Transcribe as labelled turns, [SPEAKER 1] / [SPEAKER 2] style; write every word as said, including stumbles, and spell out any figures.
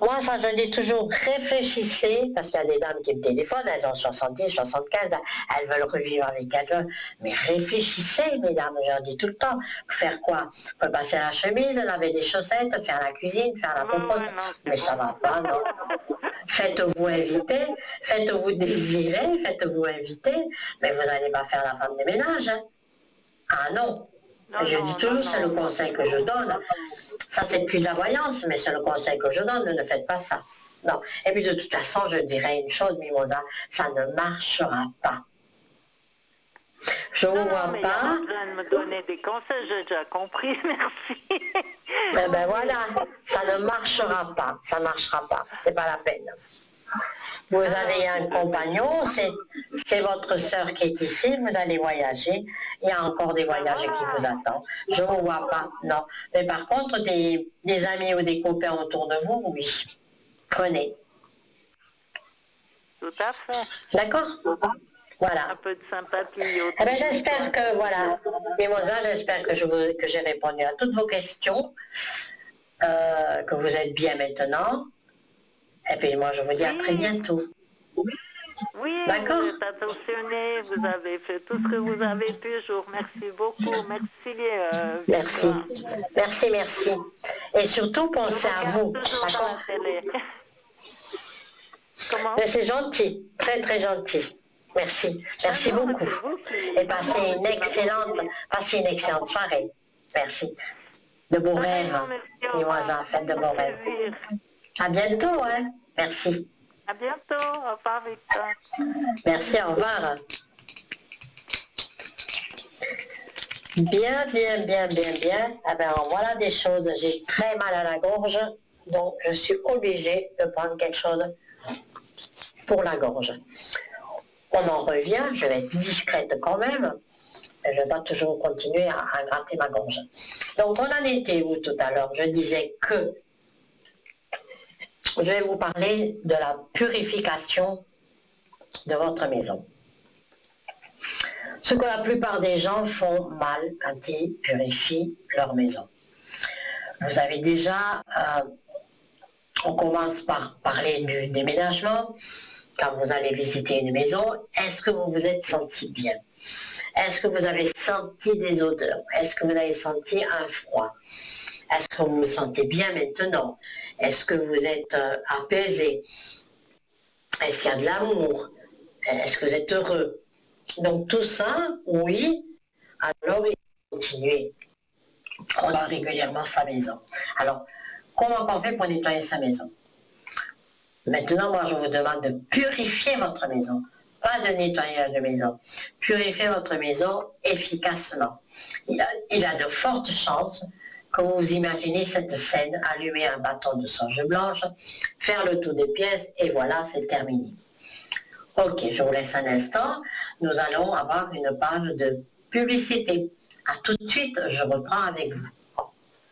[SPEAKER 1] Moi, ça, je dis toujours, réfléchissez, parce qu'il y a des dames qui me téléphonent, elles ont soixante-dix, soixante-quinze, elles veulent revivre avec elles. Mais réfléchissez, mesdames, je leur dis tout le temps. Faire quoi? Repasser la chemise, laver les chaussettes, faire la cuisine, faire la popote.
[SPEAKER 2] Ouais, non,
[SPEAKER 1] Mais
[SPEAKER 2] bon.
[SPEAKER 1] ça va pas, non. Faites-vous inviter, faites-vous désirer, faites-vous inviter, mais vous n'allez pas faire la femme de ménage. Hein. Ah non.
[SPEAKER 2] Non,
[SPEAKER 1] Je
[SPEAKER 2] non,
[SPEAKER 1] dis toujours,
[SPEAKER 2] non,
[SPEAKER 1] c'est le
[SPEAKER 2] non.
[SPEAKER 1] conseil que je donne. Ça, c'est plus la voyance, mais c'est le conseil que je donne, ne faites pas ça. Non. Et puis de toute façon, je dirais une chose, Mimosa, ça ne marchera pas. Je ne vous
[SPEAKER 2] Non,
[SPEAKER 1] vois
[SPEAKER 2] non, mais
[SPEAKER 1] pas.
[SPEAKER 2] il y a besoin de me donner des conseils, j'ai déjà compris, merci.
[SPEAKER 1] Eh ben voilà, ça ne marchera pas, ça ne marchera pas, c'est pas la peine. Vous avez un compagnon, c'est votre sœur qui est ici, vous allez voyager, il y a encore des voyages qui vous attendent. Je ne vous vois pas, non. Mais par contre, des, des amis ou des copains autour de vous, oui. Prenez.
[SPEAKER 2] Tout à fait.
[SPEAKER 1] D'accord? Voilà.
[SPEAKER 2] Un peu de sympathie autour.
[SPEAKER 1] Eh ben, j'espère que, voilà, Mimosa, j'espère que je vous, que j'ai répondu à toutes vos questions, euh, que vous êtes bien maintenant. Et puis moi, je vous dis à très bientôt.
[SPEAKER 2] Oui,
[SPEAKER 1] D'accord.
[SPEAKER 2] vous êtes attentionné, vous avez fait tout ce que vous avez pu. Je vous remercie beaucoup. Merci. Euh,
[SPEAKER 1] merci.
[SPEAKER 2] Victoire.
[SPEAKER 1] Merci, merci. Et surtout, pensez à vous.
[SPEAKER 2] D'accord. Comment?
[SPEAKER 1] C'est gentil, très très gentil. Merci, merci
[SPEAKER 2] ah non,
[SPEAKER 1] beaucoup. Et passez une excellente, passez une excellente soirée. Merci. De beaux rêves, Mimosa, faites de beaux rêves. À bientôt, hein. Merci.
[SPEAKER 2] À bientôt, au revoir Victor.
[SPEAKER 1] Merci, au revoir. Bien, bien, bien, bien, bien. Ah ben, voilà des choses. J'ai très mal à la gorge, donc je suis obligée de prendre quelque chose pour la gorge. On en revient, je vais être discrète quand même, mais je vais pas toujours continuer à, à gratter ma gorge. Donc on en était où tout à l'heure? Je disais que je vais vous parler de la purification de votre maison. Ce que la plupart des gens font mal quand ils purifient leur maison. Vous avez déjà, euh, on commence par parler du déménagement. Quand vous allez visiter une maison, est-ce que vous vous êtes senti bien? Est-ce que vous avez senti des odeurs? Est-ce que vous avez senti un froid? Est-ce que vous vous sentez bien maintenant? Est-ce que vous êtes euh, apaisé? Est-ce qu'il y a de l'amour? Est-ce que vous êtes heureux? Donc tout ça, oui, alors il faut continuer. On va régulièrement sa maison. Alors, comment on fait pour nettoyer sa maison? Maintenant, moi, je vous demande de purifier votre maison. Pas de nettoyage de maison. Purifiez votre maison efficacement. Il a, il a de fortes chances que vous imaginez cette scène, allumer un bâton de sauge blanche, faire le tour des pièces, et voilà, c'est terminé. Ok, je vous laisse un instant. Nous allons avoir une page de publicité. À tout de suite, je reprends avec vous.